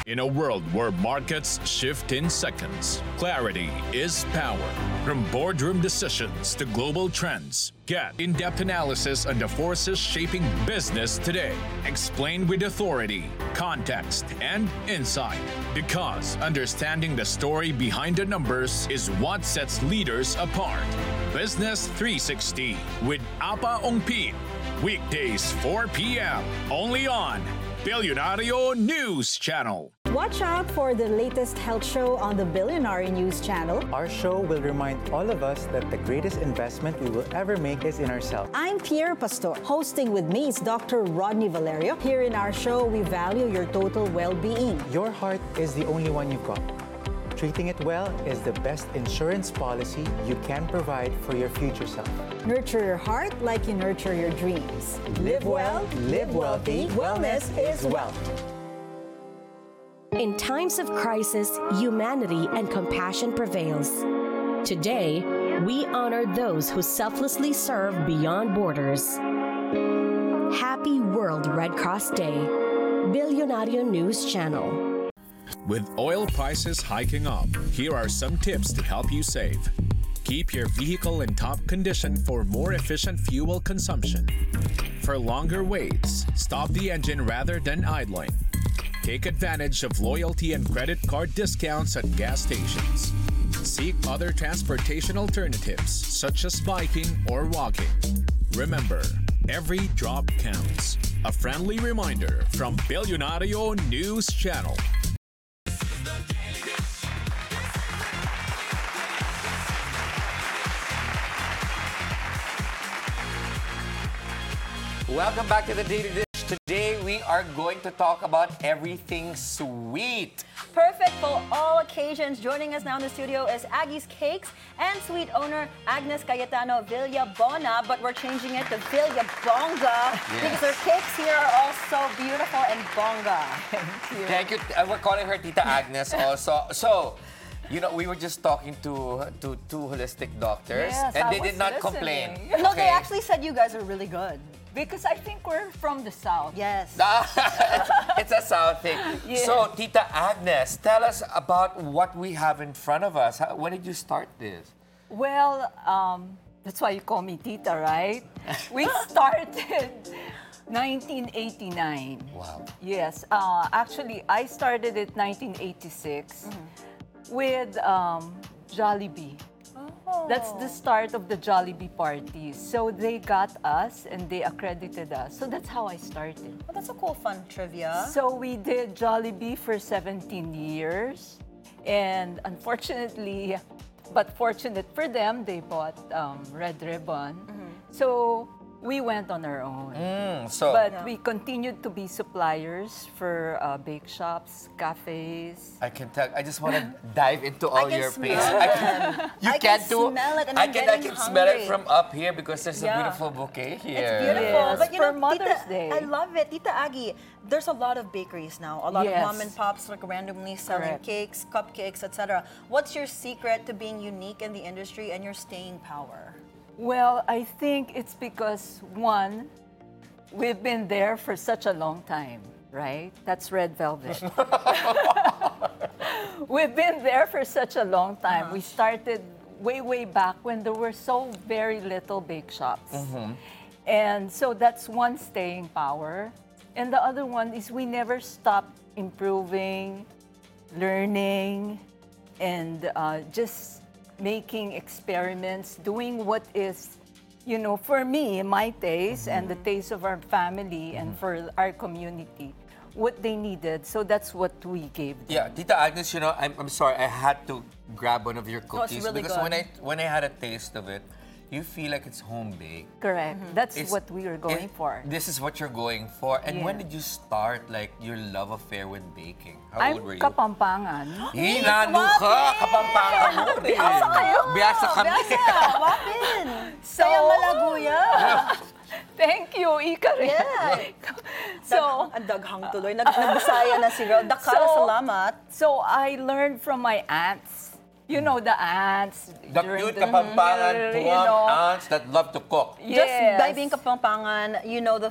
In a world where markets shift in seconds, clarity is power. From boardroom decisions to global trends, get in-depth analysis on the forces shaping business today. Explained with authority, context, and insight. Because understanding the story behind the numbers is what sets leaders apart. Business 360 with Apa Ongpin. Weekdays 4 p.m. only on Billionario News Channel. Watch out for the latest health show on the Billionaire News Channel. Our show will remind all of us that the greatest investment we will ever make is in ourselves. I'm Pierre Pastor. Hosting with me is Dr. Rodney Valerio. Here in our show, we value your total well-being. Your heart is the only one you've got. Treating it well is the best insurance policy you can provide for your future self. Nurture your heart like you nurture your dreams. Live well, live wealthy. Wellness is wealth. In times of crisis, humanity and compassion prevails. Today, we honor those who selflessly serve beyond borders. Happy World Red Cross Day. Billionario News Channel. With oil prices hiking up, here are some tips to help you save. Keep your vehicle in top condition for more efficient fuel consumption. For longer waits, stop the engine rather than idling. Take advantage of loyalty and credit card discounts at gas stations. Seek other transportation alternatives, such as biking or walking. Remember, every drop counts. A friendly reminder from Billionario News Channel. Welcome back to the Daily Dish. Today, we are going to talk about everything sweet. Perfect for all occasions. Joining us now in the studio is Aggie's Cakes and sweet owner Agnes Cayetano Villabona, but we're changing it to Villabonga because her cakes here are all so beautiful and bonga. Thank you. We're calling her Tita Agnes also. So, you know, we were just talking to two holistic doctors, and they did not complain. No, they actually said you guys are really good. Because I think we're from the South. Yes. It's a South thing. Yes. So, Tita Agnes, tell us about what we have in front of us. When did you start this? Well, that's why you call me Tita, right? We started 1989. Wow. Yes. Actually, I started it 1986 with Jollibee. That's the start of the Jollibee parties. So they got us and they accredited us. So that's how I started. Well, that's a cool, fun trivia. So we did Jollibee for 17 years. And unfortunately, but fortunate for them, they bought Red Ribbon. So we went on our own. But we continued to be suppliers for bake shops, cafes. I can tell. I just want to dive into all your smell face. it. I can smell it and I'm I getting can smell it hungry. from up here because there's a Yeah. beautiful bouquet here. It's beautiful. Yes, But you for know, Mother's Tita, Day. I love it. Tita Aggie, there's a lot of bakeries now. A lot of Yes. mom and pops like randomly selling Correct. cakes, cupcakes, etc. What's your secret to being unique in the industry and your staying power? Well, I think it's because, one, we've been there for such a long time, right? That's Red Velvet. We've been there for such a long time. We started way back when there were so very little bake shops. And so that's one staying power. And the other one is we never stop improving, learning, and just making experiments, doing what is, you know, for me, my taste and the taste of our family and for our community, what they needed. So that's what we gave them. Yeah, Tita Agnes, you know, I'm sorry, I had to grab one of your it's cookies really because good. when I had a taste of it, you feel like it's home baked. Correct. That's It's- what we were going for. This is what you're going for. And when Yeah. did you start like your love affair with baking? How I'm old were you? Kapampangan. Hinano ka! Kapampangan mo rin. Biyasa kayo! Biyasa kami. Biyasa! Wapin! So- Kaya Malaguya! Thank you, Ika rin. Yeah. So, Ang daghang tuloy. Nagbisaya na si Rod. Dakara, salamat. So I learned from my aunts. You know the aunts. The during cute the- Kapampangan, you puwang know. aunts that love to cook. Just Yes. diving Kapampangan, you know the